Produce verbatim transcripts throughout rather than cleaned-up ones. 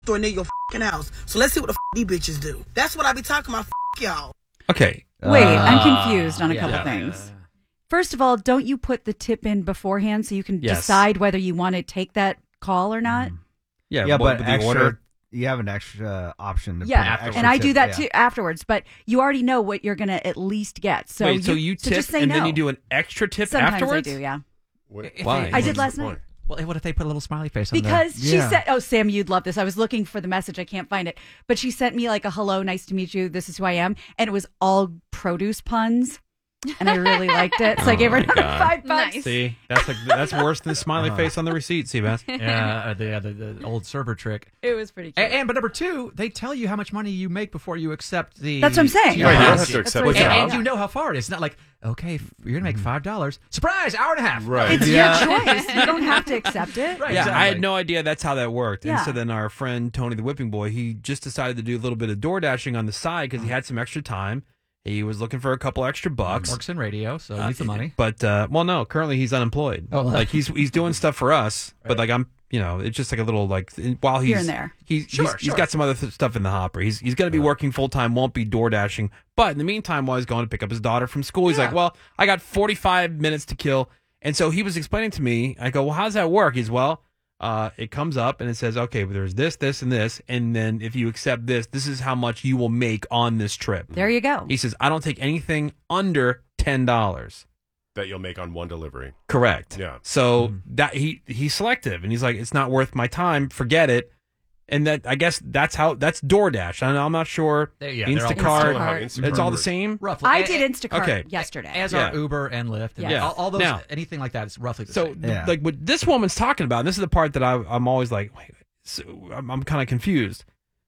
store near your fucking house. So let's see what the f- these bitches do. That's what I be talking about. F- y'all. Okay. Wait, uh, I'm confused on a yeah. couple Yeah. things. First of all, don't you put the tip in beforehand so you can Yes. decide whether you want to take that call or not? Yeah, Yeah, what- but the extra, order. you have an extra option. To Yeah, put an extra and I do tip, that yeah. too afterwards. But you already know what you're going to at least get. So Wait, you, so you tip just say and no. then you do an extra tip Sometimes afterwards? I do, yeah. What- Why? I did last night. Well, what if they put a little smiley face on Because there? she Yeah. said, oh, Sam, you'd love this. I was looking for the message. I can't find it. But she sent me like a hello, nice to meet you. This is who I am. And it was all produce puns. And I really liked it. So I gave her Oh, my another God. five bucks. Nice. See, that's like that's worse than smiley face on the receipt, Seabass. Yeah, uh, the, uh, the the old server trick. It was pretty cute. And, and but number two, they tell you how much money you make before you accept the. That's what I'm saying. Yeah. Right, you don't have That's to accept what the I And, said. job. and you know how far it is. It's not like, okay, you're going to make five dollars. Surprise, hour and a half. Right. It's Yeah. your choice. You don't have to accept it. Right, Yeah, I exactly. had no idea that's how that worked. And Yeah. so then our friend Tony the Whipping Boy, he just decided to do a little bit of door dashing on the side because he had some extra time. He was looking for a couple extra bucks. Works in radio, so Uh, needs the money. But uh, well, no, currently he's unemployed. Oh, like he's he's doing stuff for us, but like I'm, you know, it's just like a little like while he's Here and there. He's Sure, he's, he's sure. got some other th- stuff in the hopper. He's he's going to be working full time, won't be door dashing. But in the meantime, while he's going to pick up his daughter from school, he's Yeah. like, well, I got forty-five minutes to kill, and so he was explaining to me. I go, well, how does that work? He's well. Uh, it comes up and it says, okay, well, there's this, this, and this, and then if you accept this, this is how much you will make on this trip. There you go. He says, I don't take anything under ten dollars. That you'll make on one delivery. Correct. Yeah. So that he he's selective, and he's like, it's not worth my time. Forget it. And that I guess that's how that's DoorDash. I I'm not sure. They- yeah, they're all- Instacart. Instacart. Instacart. It's all the same. Roughly. I And- did Instacart Okay. yesterday. As Yeah. are Uber and Lyft. And Yeah. all, all those, Now- anything like that is roughly the So same. th- Yeah. like what this woman's talking about. And this is the part that I, I'm always like, wait, so I'm, I'm kind of confused.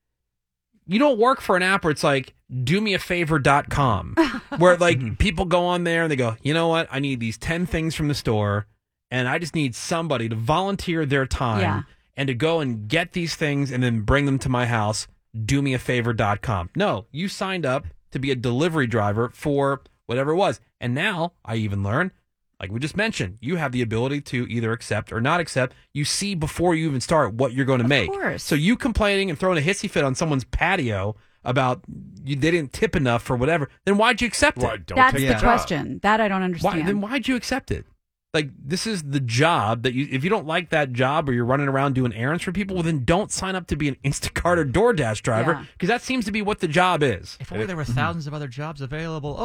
You don't work for an app where it's like do me a favor dot com where like people go on there and they go, you know what? I need these ten things from the store and I just need somebody to volunteer their time Yeah. and to go and get these things and then bring them to my house. do me a favor dot com. No, you signed up to be a delivery driver for whatever it was. And now I even learned, like we just mentioned, you have the ability to either accept or not accept. You see before you even start what you're going to Of make. course. So you complaining and throwing a hissy fit on someone's patio about you, they didn't tip enough for whatever, then why'd you accept Why, it? don't That's take the the job. question. That I don't Why, understand. then why'd you accept it? Like, this is the job that you, if you don't like that job or you're running around doing errands for people, well, then don't sign up to be an Instacart or DoorDash driver Yeah. because that seems to be what the job is. If only there were thousands of other jobs available.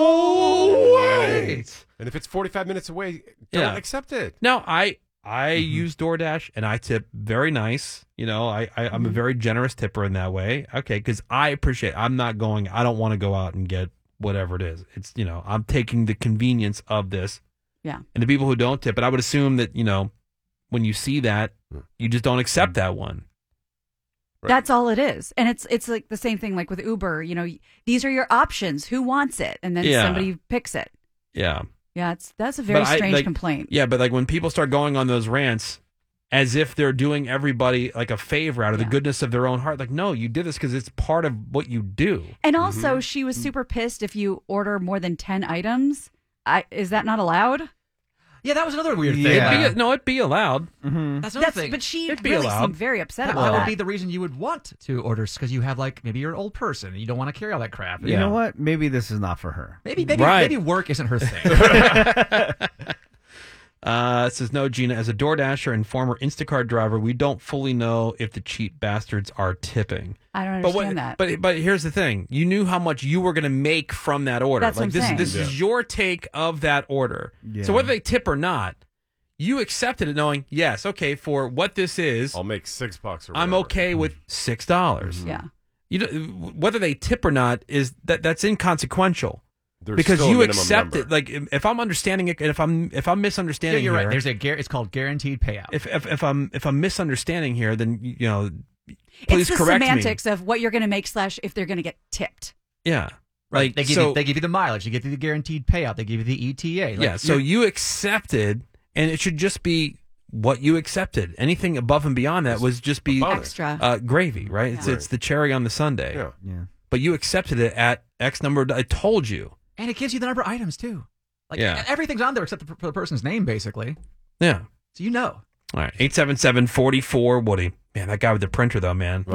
Oh, Oh, wait. And if it's forty-five minutes away, don't Yeah. accept it. Now, I I use DoorDash and I tip very nice. You know, I, I I'm a very generous tipper in that way. Okay, because I appreciate. I'm not going. I don't want to go out and get whatever it is. It's you know, I'm taking the convenience of this. Yeah. And the people who don't tip, but I would assume that you know, when you see that, you just don't accept that one. Right. That's all it is. And it's it's like the same thing like with Uber, you know, these are your options. Who wants it? And then Yeah. somebody picks it. Yeah. Yeah, it's that's a very But I- strange like- complaint. Yeah, but like when people start going on those rants as if they're doing everybody like a favor out of the Yeah. goodness of their own heart, like no, you did this because it's part of what you do. And also she was super pissed if you order more than ten items. I, is that not allowed? Yeah, that was another weird thing. Yeah. It'd be, no, it'd be allowed. That's another That's thing. but she It'd be really allowed. seemed very upset that, about that that. would be the reason you would want to order because you have like maybe you're an old person and you don't want to carry all that crap. You know what? Maybe this is not for her. Maybe maybe Right. maybe work isn't her thing. Uh, it says, no, Gina, as a DoorDasher and former Instacart driver, we don't fully know if the cheap bastards are tipping. I don't But understand what, that. but but here's the thing: you knew how much you were going to make from that order. That's like what this, I'm this saying. is your take of that order. Yeah. So whether they tip or not, you accepted it, knowing yes, okay, for what this is, I'll make six bucks or I'm whatever. okay with six dollars. yeah. You don't- whether they tip or not is that that's inconsequential. There's Because still a you minimum accept number. it, like if if I'm understanding it, and if I'm if I'm yeah, misunderstanding, you're here, right. There's a gar- it's called guaranteed payout. if, if if I'm if I'm misunderstanding here, then you know, please It's the correct semantics me. of what you're going to make slash if they're going to get tipped. Yeah, Right. like They give so. you they give you the mileage, they give you the guaranteed payout, they give you the E T A. Like, yeah, so you're- you accepted, and it should just be what you accepted. Anything above and beyond that was just be bonus. Extra. uh, gravy, right? It's Yeah. it's the cherry on the sundae. Yeah. Yeah. But you accepted it at X number. I told you. and it gives you the number of items too. Like Yeah. everything's on there except the, the person's name, basically. Yeah. So you know. All right. eight seven seven, four four, Woody. Man, that guy with the printer though, man.